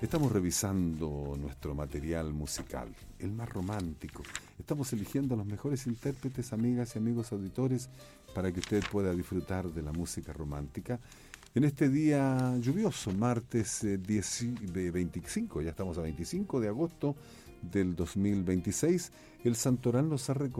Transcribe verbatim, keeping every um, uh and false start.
Estamos revisando nuestro material musical, el más romántico. Estamos eligiendo a los mejores intérpretes, amigas y amigos auditores, para que usted pueda disfrutar de la música romántica. En este día lluvioso, martes eh, diez, veinticinco, ya estamos a veinticinco de agosto del dos mil veintiséis, el santoral nos ha recordado